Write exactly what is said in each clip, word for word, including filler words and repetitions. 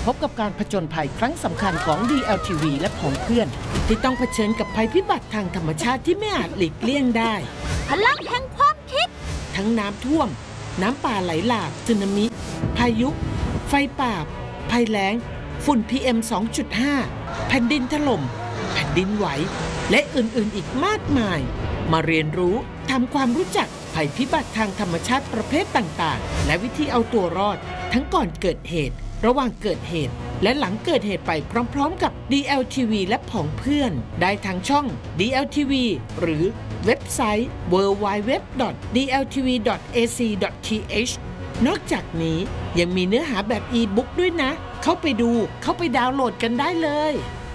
พบกับการผจญภัยครั้งสำคัญของ ดี แอล ที วี และผองเพื่อนที่ต้องเผชิญกับภัยพิบัติทางธรรมชาติที่ไม่อาจหลีกเลี่ยงได้พลังแห่งความคิดทั้งน้ำท่วมน้ำป่าไหลหลากสึนามิพายุไฟป่าภัยแล้งฝุ่น พี เอ็ม สองจุดห้า แผ่นดินถล่มแผ่นดินไหวและอื่นๆอีกมากมายมาเรียนรู้ทำความรู้จักภัยพิบัติทางธรรมชาติประเภทต่างๆและวิธีเอาตัวรอดทั้งก่อนเกิดเหตุระหว่างเกิดเหตุและหลังเกิดเหตุไปพร้อมๆกับ ดี แอล ที วี และผองเพื่อนได้ทางช่อง ดี แอล ที วี หรือเว็บไซต์ ดับเบิลยู ดับเบิลยู ดับเบิลยู ดอท ดี แอล ที วี ดอท เอ ซี ดอท ที เอช นอกจากนี้ยังมีเนื้อหาแบบอีบุ๊กด้วยนะเข้าไปดูเข้าไปดาวน์โหลดกันได้เลย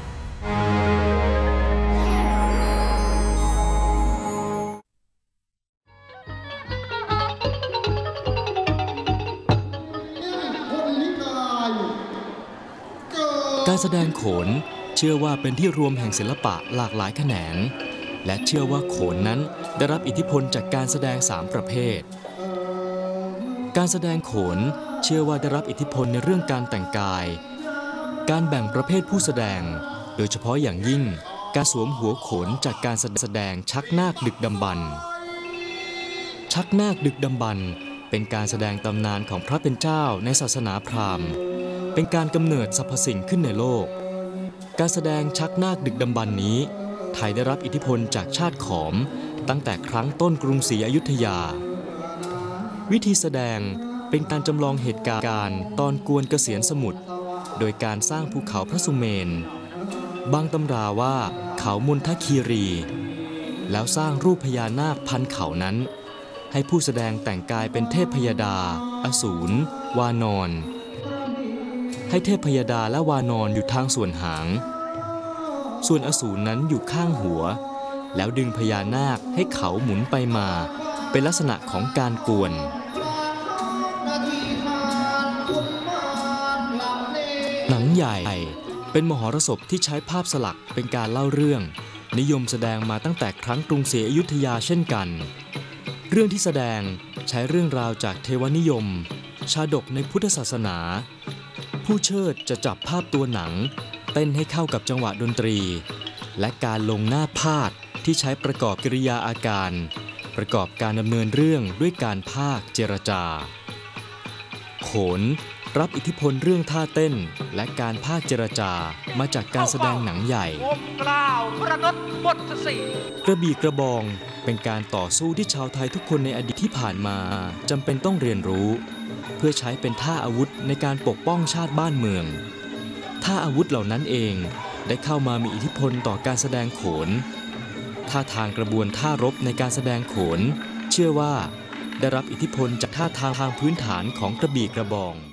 การแสดงโขนเชื่อว่าเป็นที่รวมแห่งศิลปะหลากหลายแขนงและเชื่อว่าโขนนั้นได้รับอิทธิพลจากการแสดงสามประเภทการแสดงโขนเชื่อว่าได้รับอิทธิพลในเรื่องการแต่งกายการแบ่งประเภทผู้แสดงโดยเฉพาะอย่างยิ่งการสวมหัวโขนจากการแสดงชักนาคดึกดำบรรพ์ชักนาคดึกดำบรรพ์เป็นการแสดงตำนานของพระเป็นเจ้าในศาสนาพราหมณ์เป็นการกำเนิดสรรพสิ่งขึ้นในโลกการแสดงชักนาคดึกดำบรรพ์นี้ไทยได้รับอิทธิพลจากชาติขอมตั้งแต่ครั้งต้นกรุงศรีอยุธยาวิธีแสดงเป็นการจำลองเหตุการณ์ตอนกวนเกษียณสมุทรโดยการสร้างภูเขาพระสุเมนบางตำราว่าเขามณฑคีรีแล้วสร้างรูปพญานาคพันเขานั้นให้ผู้แสดงแต่งกายเป็นเทพพยดาอสูรวานอนให้เทพพยดาและวานอนอยู่ทางส่วนหางส่วนอสูรนั้นอยู่ข้างหัวแล้วดึงพญานาคให้เขาหมุนไปมาเป็นลักษณะของการกวนหนังใหญ่เป็นมหรสพที่ใช้ภาพสลักเป็นการเล่าเรื่องนิยมแสดงมาตั้งแต่ครั้งกรุงศรีอยุธยาเช่นกันเรื่องที่แสดงใช้เรื่องราวจากเทวนิยมชาดกในพุทธศาสนาผู้เชิดจะจับภาพตัวหนังเต้นให้เข้ากับจังหวะดนตรีและการลงหน้าพาดที่ใช้ประกอบกิริยาอาการประกอบการดำเนินเรื่องด้วยการพากย์เจรจาโขนรับอิทธิพลเรื่องท่าเต้นและการพากย์เจรจามาจากการแสดงหนังใหญ่กระบี่กระบองเป็นการต่อสู้ที่ชาวไทยทุกคนในอดีตที่ผ่านมาจำเป็นต้องเรียนรู้เพื่อใช้เป็นท่าอาวุธในการปกป้องชาติบ้านเมืองท่าอาวุธเหล่านั้นเองได้เข้ามามีอิทธิพลต่อการแสดงโขนท่าทางกระบวนท่ารบในการแสดงโขนเชื่อว่าได้รับอิทธิพลจากท่าทางทางพื้นฐานของกระบี่กระบอง